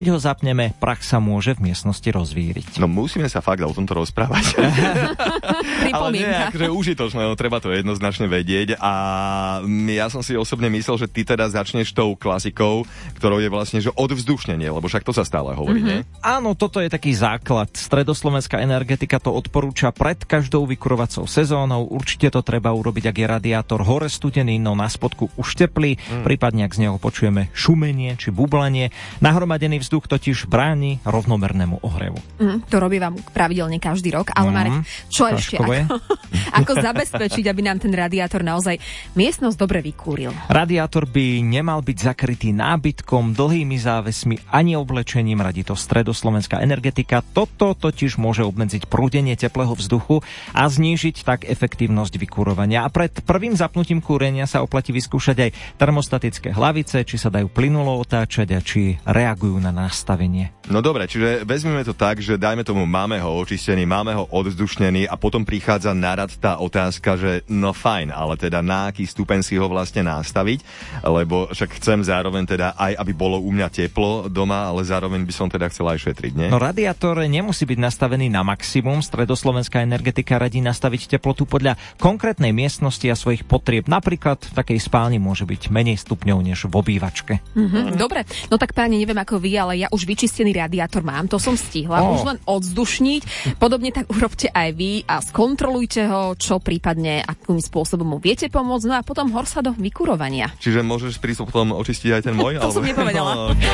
Keď ho zapneme, prach sa môže v miestnosti rozvíriť. No musíme sa fakt o tomto rozprávať. Ale nie, akože užitočné, no treba to jednoznačne vedieť. A ja som si osobne myslel, že ty teda začneš tou klasikou, ktorou je vlastne, že odvzdušnenie, lebo však to sa stále hovorí, nie? Áno, toto je taký základ. Stredoslovenská energetika to odporúča pred každou vykurovacou sezónou. Určite to treba urobiť, ak je radiátor hore studený, no na spodku už teplý, prípadne ak z neho počujeme šumenie či bublanie. Nahromadený vzduch totiž bráni rovnomernému ohrevu. To robí vám pravidelne každý rok, ale Marek, čo ešte? Ako zabezpečiť, aby nám ten radiátor naozaj miestnosť dobre vykúril? Radiátor by nemal byť zakrytý nábytkom, dlhými závesmi ani oblečením, radí to Stredoslovenská energetika. Toto totiž môže obmedziť prúdenie teplého vzduchu a znížiť tak efektívnosť vykúrovania. A pred prvým zapnutím kúrenia sa oplatí vyskúšať aj termostatické hlavice, či sa dajú plynulo otáčať a či reagujú na nastavenie. No dobre, čiže vezmeme to tak, že dajme tomu, máme ho očistený, máme ho odvzdušnený a potom prichádza na rad tá otázka, že no fajn, ale teda na aký stupeň si ho vlastne nastaviť, lebo však chcem zároveň teda aj, aby bolo u mňa teplo doma, ale zároveň by som teda chcel aj šetriť, nie? No radiátor nemusí byť nastavený na maximum. Stredoslovenská energetika radí nastaviť teplotu podľa konkrétnej miestnosti a svojich potrieb. Napríklad v takej spálni môže byť menej stupňov než v obývačke. Dobre, no tak páni, neviem ako vy, ale ja už vyčistený radiátor mám, to som stihla, už len odzdušniť. Podobne tak urobte aj vy a skontrolujte ho, čo prípadne, akým spôsobom mu viete pomôcť, no a potom hor sa do vykurovania. Čiže môžeš prísť potom očistiť aj ten môj? To som nepovedala.